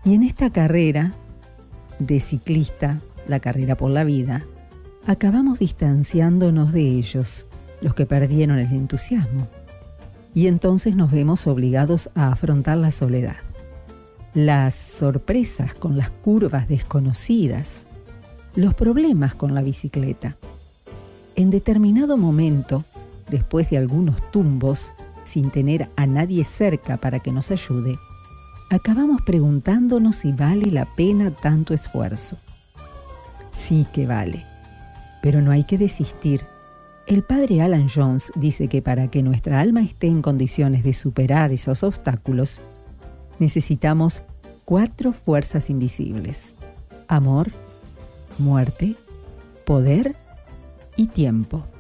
Y en esta carrera de ciclista, la carrera por la vida, acabamos distanciándonos de ellos, los que perdieron el entusiasmo. Y entonces nos vemos obligados a afrontar la soledad, las sorpresas con las curvas desconocidas, los problemas con la bicicleta. En determinado momento, después de algunos tumbos, sin tener a nadie cerca para que nos ayude, acabamos preguntándonos si vale la pena tanto esfuerzo. Sí que vale, pero no hay que desistir. El padre Alan Jones dice que para que nuestra alma esté en condiciones de superar esos obstáculos, necesitamos 4 fuerzas invisibles: amor, muerte, poder y tiempo.